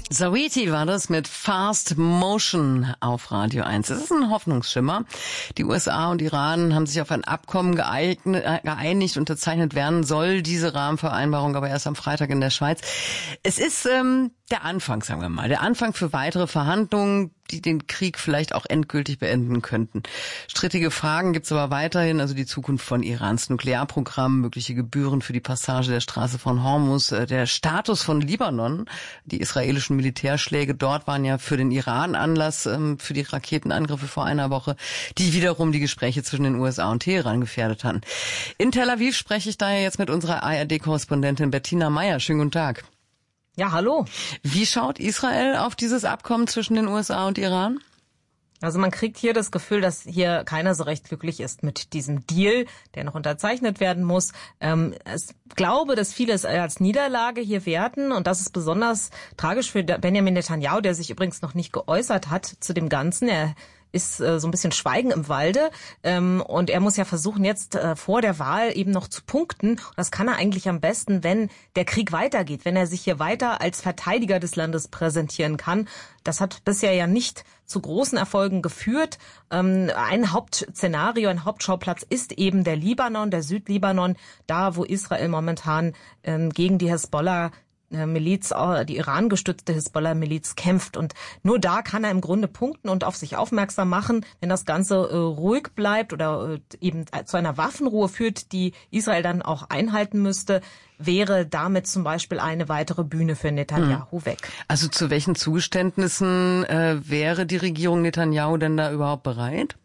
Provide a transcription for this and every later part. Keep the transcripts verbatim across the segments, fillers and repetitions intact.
Saweetie war das mit Fast Motion auf Radio eins. Das ist ein Hoffnungsschimmer. Die U S A und Iran haben sich auf ein Abkommen geeignet, geeinigt. Unterzeichnet werden soll diese Rahmenvereinbarung aber erst am Freitag in der Schweiz. Es ist ähm, der Anfang, sagen wir mal. Der Anfang für weitere Verhandlungen, die den Krieg vielleicht auch endgültig beenden könnten. Strittige Fragen gibt's aber weiterhin, also die Zukunft von Irans Nuklearprogramm, mögliche Gebühren für die Passage der Straße von Hormuz, der Status von Libanon. Die israelischen Militärschläge dort waren ja für den Iran Anlass ähm, für die Raketenangriffe vor einer Woche, die wiederum die Gespräche zwischen den U S A und Teheran gefährdet hatten. In Tel Aviv spreche ich daher jetzt mit unserer A R D-Korrespondentin Bettina Meyer. Schönen guten Tag. Ja, hallo. Wie schaut Israel auf dieses Abkommen zwischen den U S A und Iran? Also man kriegt hier das Gefühl, dass hier keiner so recht glücklich ist mit diesem Deal, der noch unterzeichnet werden muss. Ähm, ich glaube, dass viele es als Niederlage hier werten und das ist besonders tragisch für Benjamin Netanyahu, der sich übrigens noch nicht geäußert hat zu dem Ganzen. Er ist äh, so ein bisschen Schweigen im Walde ähm, und er muss ja versuchen, jetzt äh, vor der Wahl eben noch zu punkten. Und das kann er eigentlich am besten, wenn der Krieg weitergeht, wenn er sich hier weiter als Verteidiger des Landes präsentieren kann. Das hat bisher ja nicht zu großen Erfolgen geführt. Ähm, ein Hauptszenario, ein Hauptschauplatz ist eben der Libanon, der Südlibanon, da wo Israel momentan ähm, gegen die Hezbollah Miliz, die Iran gestützte Hisbollah-Miliz kämpft. Und nur da kann er im Grunde punkten und auf sich aufmerksam machen, wenn das Ganze äh, ruhig bleibt oder äh, eben zu einer Waffenruhe führt, die Israel dann auch einhalten müsste, wäre damit zum Beispiel eine weitere Bühne für Netanyahu hm. weg. Also zu welchen Zugeständnissen äh, wäre die Regierung Netanyahu denn da überhaupt bereit?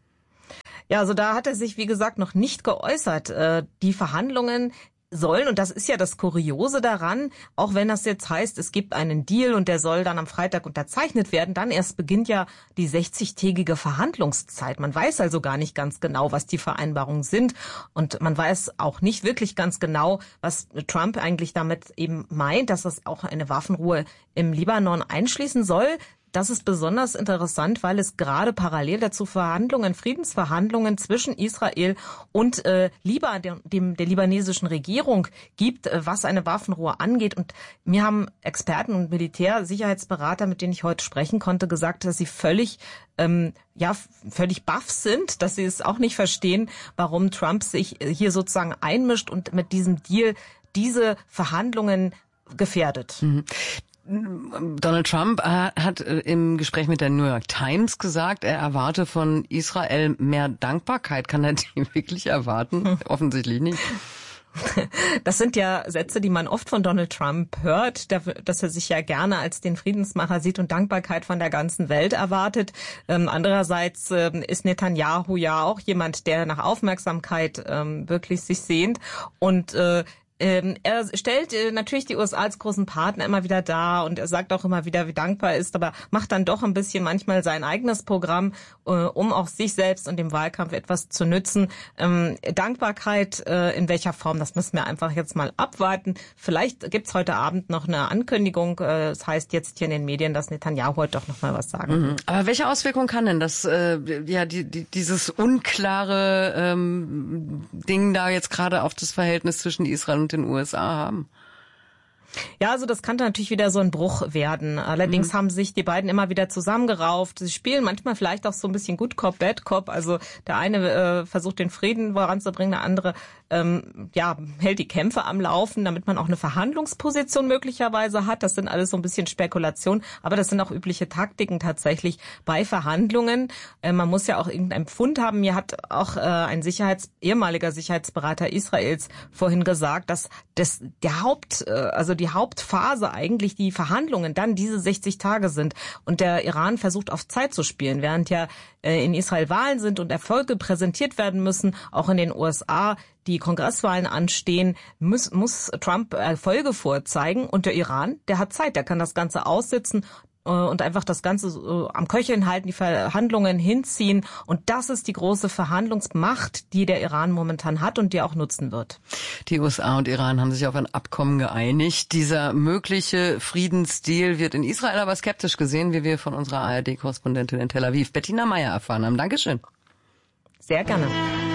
Ja, also da hat er sich, wie gesagt, noch nicht geäußert. Äh, die Verhandlungen sollen, und das ist ja das Kuriose daran, auch wenn das jetzt heißt, es gibt einen Deal und der soll dann am Freitag unterzeichnet werden, dann erst beginnt ja die sechzigtägige Verhandlungszeit. Man weiß also gar nicht ganz genau, was die Vereinbarungen sind und man weiß auch nicht wirklich ganz genau, was Trump eigentlich damit eben meint, dass das auch eine Waffenruhe im Libanon einschließen soll. Das ist besonders interessant, weil es gerade parallel dazu Verhandlungen, Friedensverhandlungen zwischen Israel und äh, Liba, dem, dem der libanesischen Regierung gibt, äh, was eine Waffenruhe angeht. Und mir haben Experten und Militärsicherheitsberater, mit denen ich heute sprechen konnte, gesagt, dass sie völlig ähm, ja völlig baff sind, dass sie es auch nicht verstehen, warum Trump sich hier sozusagen einmischt und mit diesem Deal diese Verhandlungen gefährdet. Mhm. Donald Trump hat im Gespräch mit der New York Times gesagt, er erwarte von Israel mehr Dankbarkeit. Kann er die wirklich erwarten? Hm. Offensichtlich nicht. Das sind ja Sätze, die man oft von Donald Trump hört, dass er sich ja gerne als den Friedensmacher sieht und Dankbarkeit von der ganzen Welt erwartet. Ähm, andererseits ähm, ist Netanyahu ja auch jemand, der nach Aufmerksamkeit ähm, wirklich sich sehnt und äh, er stellt natürlich die U S A als großen Partner immer wieder dar und er sagt auch immer wieder, wie dankbar er ist, aber macht dann doch ein bisschen manchmal sein eigenes Programm, um auch sich selbst und dem Wahlkampf etwas zu nützen. Dankbarkeit in welcher Form, das müssen wir einfach jetzt mal abwarten. Vielleicht gibt's heute Abend noch eine Ankündigung. Das heißt jetzt hier in den Medien, dass Netanyahu heute doch noch mal was sagen will. Mhm. Aber welche Auswirkungen kann denn das, äh, ja, die, die, dieses unklare ähm, Ding da jetzt gerade auf das Verhältnis zwischen Israel und den U S A haben? Ja, also das kann natürlich wieder so ein Bruch werden. Allerdings mhm. haben sich die beiden immer wieder zusammengerauft. Sie spielen manchmal vielleicht auch so ein bisschen Good Cop, Bad Cop. Also der eine äh, versucht den Frieden voranzubringen, der andere ähm, ja hält die Kämpfe am Laufen, damit man auch eine Verhandlungsposition möglicherweise hat. Das sind alles so ein bisschen Spekulationen, aber das sind auch übliche Taktiken tatsächlich bei Verhandlungen. Äh, man muss ja auch irgendeinen Pfund haben. Mir hat auch äh, ein Sicherheits ehemaliger Sicherheitsberater Israels vorhin gesagt, dass das der Haupt, äh, also die Hauptphase eigentlich die Verhandlungen dann diese sechzig Tage sind und der Iran versucht auf Zeit zu spielen, während ja äh, in Israel Wahlen sind und Erfolge präsentiert werden müssen, auch in den U S A die Kongresswahlen anstehen, muss, muss Trump Erfolge vorzeigen und der Iran, der hat Zeit, der kann das Ganze aussitzen und einfach das Ganze am Köcheln halten, die Verhandlungen hinziehen. Und das ist die große Verhandlungsmacht, die der Iran momentan hat und die er auch nutzen wird. Die U S A und Iran haben sich auf ein Abkommen geeinigt. Dieser mögliche Friedensdeal wird in Israel aber skeptisch gesehen, wie wir von unserer A R D-Korrespondentin in Tel Aviv, Bettina Meyer, erfahren haben. Dankeschön. Sehr gerne.